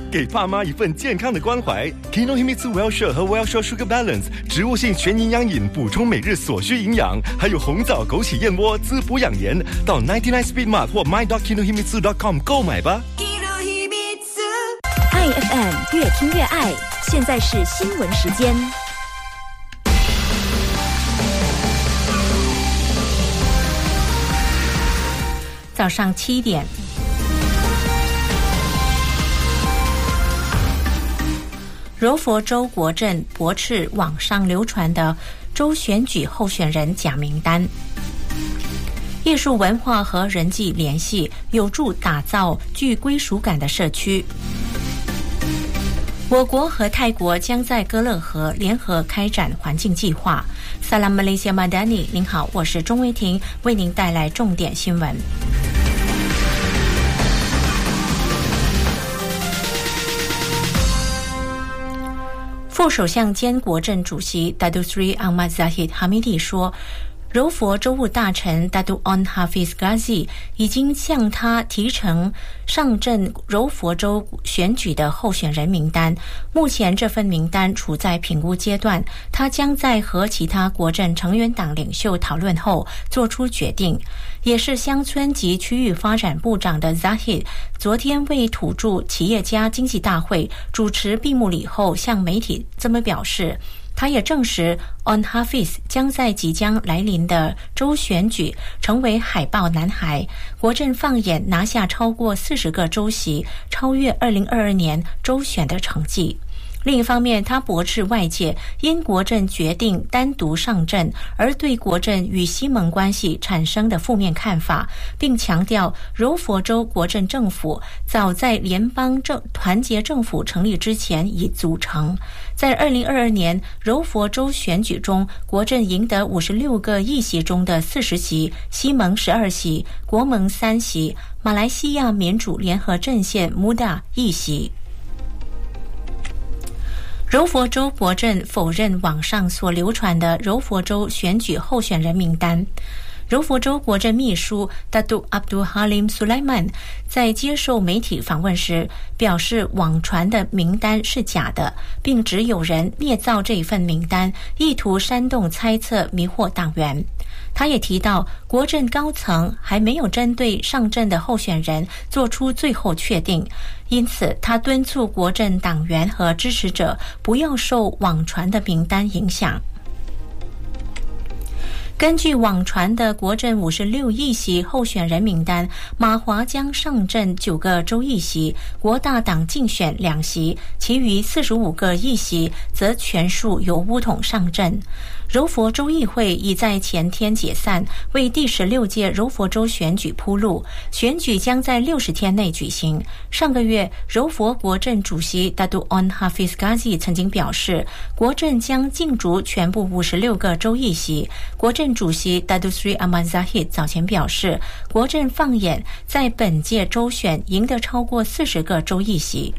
给爸妈一份健康的关怀。Kinohimitsu Well-Share 和 Well-Share Sugar Balance 植物性全营养饮，补充每日所需营养，还有红枣枸杞燕窝滋补养颜。到99 Speed Mart 或 my.kinohimitsu.com 购买吧。 爱 FM 越听越爱，现在是新闻时间。早上7点。柔佛州国政驳斥网上流传的州选举候选人假名单。艺术文化和人际联系有助打造具归属感的社区。我国和泰国将在哥勒河联合开展环境计划。Salam Malaysia Madani， 您好，我是钟薇婷，为您带来重点新闻。副首相兼国政主席 Datuk Seri Ahmad Zahid Hamidi 说，柔佛州务大臣 Datuk Onn Hafiz Ghazi 已经向他提呈上阵柔佛州选举的候选人名单，目前这份名单处在评估阶段，他将在和其他国政成员党领袖讨论后做出决定。也是乡村及区域发展部长的 Zahid 昨天为土著企业家经济大会主持闭幕礼后向媒体这么表示。他也证实 Onn Hafiz 将在即将来临的州选举成为海豹男孩，国政放眼拿下超过40个州席，超越2022年州选的成绩。另一方面，他驳斥外界因国政决定单独上阵而对国政与西盟关系产生的负面看法，并强调柔佛州国政政府早在联邦团结政府成立之前已组成。在2022年柔佛州选举中，国政赢得56个议席中的40席，西盟12席，国盟3席，马来西亚民主联合阵线 MUDA 1席。柔佛州国政否认网上所流传的柔佛州选举候选人名单。柔佛州国政秘书 Datuk Abdul Halim Sulaiman 在接受媒体访问时表示，网传的名单是假的，并指有人捏造这一份名单，意图煽动猜测，迷惑党员。他也提到，国政高层还没有针对上阵的候选人做出最后确定，因此他敦促国政党员和支持者不要受网传的名单影响。根据网传的国政56议席候选人名单，马华将上阵9个州议席，国大党竞选2席，其余45个议席则全数由巫统上阵。柔佛州议会已在前天解散，为第16届柔佛州选举铺路，选举将在60天内举行。上个月，柔佛国政主席 Datuk Onn Hafiz Ghazi 曾经表示，国政将竞逐全部56个州议席。国政主席 Datuk Seri Ahmad Zahid 早前表示，国政放眼在本届州选赢得超过40个州议席。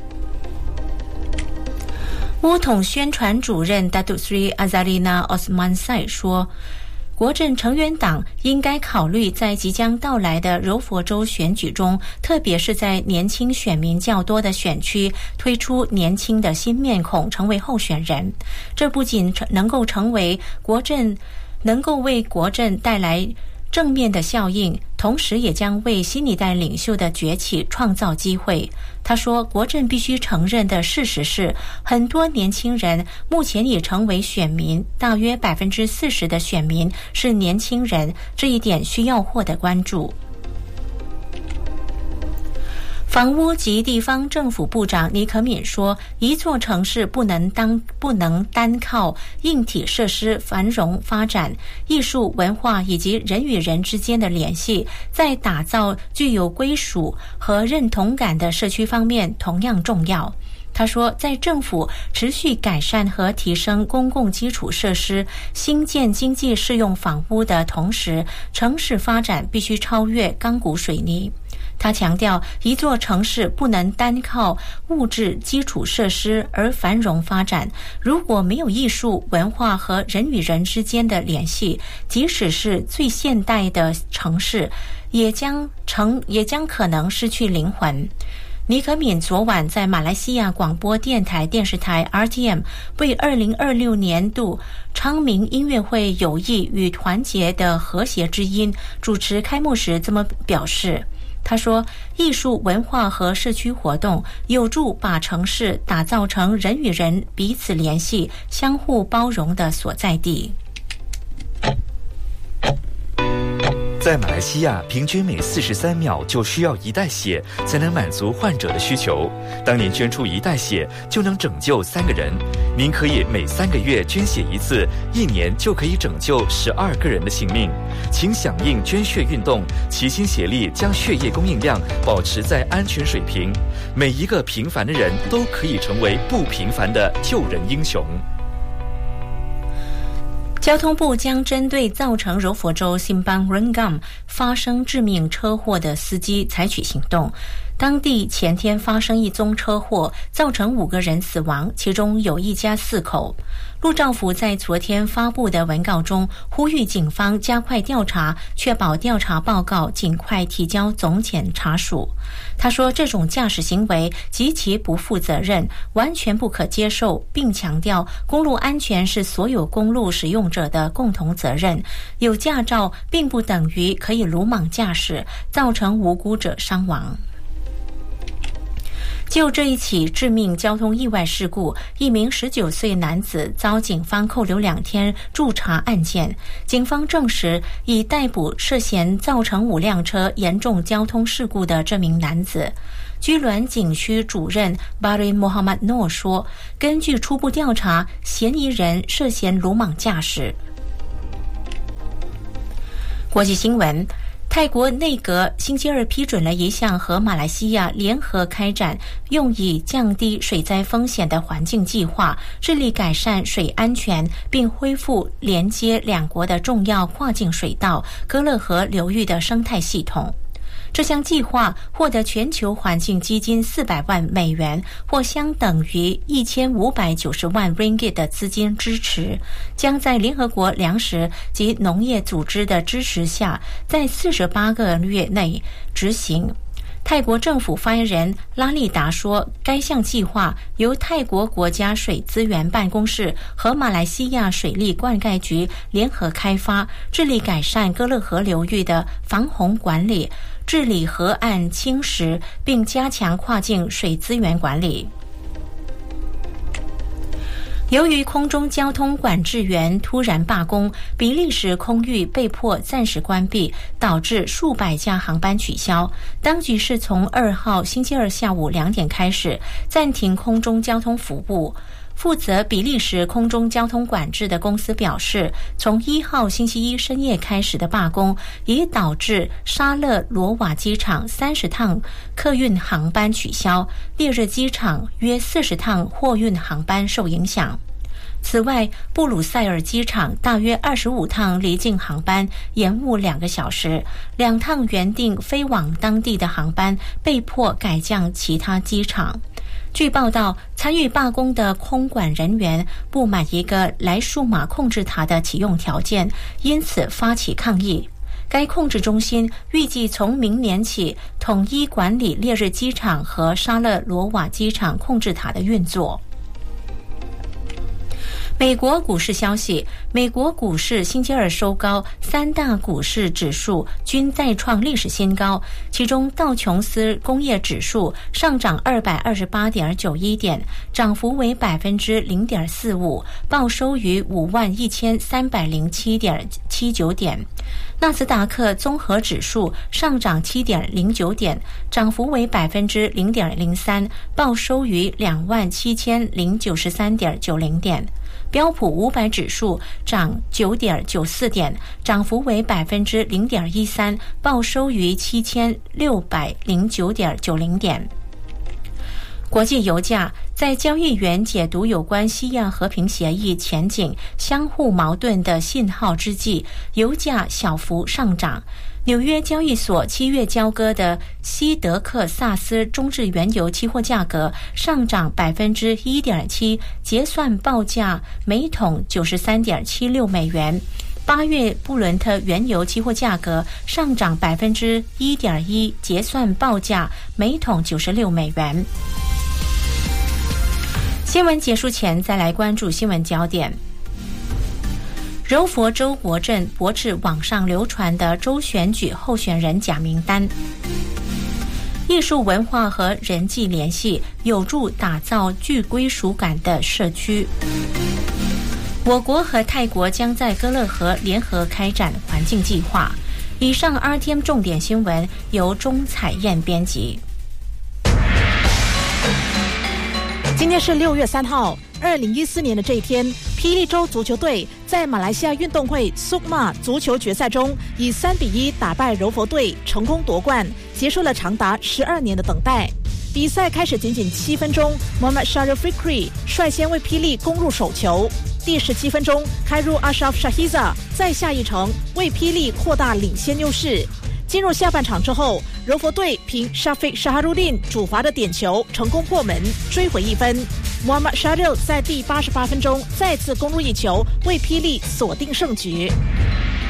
巫统宣传主任 Datuk Seri Azalina Osman Said 说，国政成员党应该考虑在即将到来的柔佛州选举中，特别是在年轻选民较多的选区，推出年轻的新面孔成为候选人。这不仅能够为国政带来正面的效应，同时也将为新一代领袖的崛起创造机会。他说，国政必须承认的事实是，很多年轻人目前已成为选民，大约40%的选民是年轻人，这一点需要获得关注。房屋及地方政府部长尼可敏说，一座城市不能单靠硬体设施繁荣发展，艺术文化以及人与人之间的联系，在打造具有归属和认同感的社区方面同样重要。他说，在政府持续改善和提升公共基础设施、兴建经济适用房屋的同时，城市发展必须超越钢骨水泥。他强调，一座城市不能单靠物质基础设施而繁荣发展，如果没有艺术文化和人与人之间的联系，即使是最现代的城市也将可能失去灵魂。 尼可敏昨晚在马来西亚广播电台电视台 RTM 为2026年度昌明音乐会友谊与团结的和谐之音主持开幕时这么表示。他说，艺术文化和社区活动有助把城市打造成人与人彼此联系、相互包容的所在地。 在马来西亚，平均每43秒就需要1袋血才能满足患者的需求。当您捐出1袋血，就能拯救3个人。您可以每3个月捐血1次，1年就可以拯救12个人的性命。请响应捐血运动，齐心协力将血液供应量保持在安全水平。每一个平凡的人都可以成为不平凡的救人英雄。 交通部将针对造成柔佛州Simpang Renggam发生致命车祸的司机采取行动。当地前天发生一宗车祸，造成5个人死亡，其中有一家4口。陆兆福在昨天发布的文告中呼吁警方加快调查，确保调查报告尽快提交总检察署。他说，这种驾驶行为极其不负责任，完全不可接受，并强调公路安全是所有公路使用者的共同责任。有驾照并不等于可以鲁莽驾驶，造成无辜者伤亡。就这一起致命交通意外事故，一名19岁男子遭警方扣留2天驻查案件。警方证实已逮捕涉嫌造成5辆车严重交通事故的这名男子。居銮警区主任 Bari Muhammad Noor 说，根据初步调查，嫌疑人涉嫌鲁莽驾驶。国际新闻，泰国内阁星期二批准了一项和马来西亚联合开展用以降低水灾风险的环境计划，致力改善水安全，并恢复连接2国的重要跨境水道歌勒河流域的生态系统。这项计划获得全球环境基金400万美元，或相等于1590万 ringgit 的资金支持，将在联合国粮食及农业组织的支持下，在48个月内执行。泰国政府发言人拉利达说，该项计划由泰国国家水资源办公室和马来西亚水利灌溉局联合开发，致力改善歌勒河流域的防洪管理，治理河岸侵蚀，并加强跨境水资源管理。由于空中交通管制员突然罢工，比利时空域被迫暂时关闭，导致数百架航班取消。当局是从2号星期二下午2点开始暂停空中交通服务。负责比利时空中交通管制的公司表示，从1号星期一深夜开始的罢工已导致沙勒罗瓦机场30趟客运航班取消，烈日机场约40趟货运航班受影响。此外，布鲁塞尔机场大约25趟离境航班延误2个小时，2趟原定飞往当地的航班被迫改降其他机场。据报道，参与罢工的空管人员不满一个莱数码控制塔的启用条件，因此发起抗议。该控制中心预计从明年起统一管理烈日机场和沙勒罗瓦机场控制塔的运作。美国股市消息，美国股市星期二收高，3大股市指数均再创历史新高，其中道琼斯工业指数上涨228.91点，涨幅为 0.45%， 报收于51307.79点。纳斯达克综合指数上涨 7.09 点，涨幅为 0.03%， 报收于27093.90 点。标普500指数涨 9.94 点，涨幅为 0.13%， 报收于7609.90 点。国际油价在交易员解读有关西亚和平协议前景相互矛盾的信号之际，油价小幅上涨。纽约交易所7月交割的西德克萨斯中质原油期货价格上涨 1.7%， 结算报价每桶 93.76 美元， 8月布伦特原油期货价格上涨 1.1%， 结算报价每桶96美元。新闻结束前，再来关注新闻焦点。柔佛州国政驳斥网上流传的州选举候选人假名单。艺术文化和人际联系有助打造具归属感的社区。我国和泰国将在歌勒河联合开展环境计划。以上 RTM 重点新闻由钟彩燕编辑。 今天是6月3号，2014年的这一天，霹雳州足球队在马来西亚运动会 SUKMA 足球决赛中以3-1打败柔佛队，成功夺冠，结束了长达12年的等待。比赛开始仅仅7分钟 ，Mohammad Sharif Fikri 率先为霹雳攻入首球。第17分钟，开入 Ashraf Shahiza 再下一城，为霹雳扩大领先优势。进入下半场之后，柔佛队凭 Shafiq Shaharudin 主罚的点球成功破门，追回1分。Muhammad Shadil 在第88分钟再次攻入一球，为霹雳锁定胜局。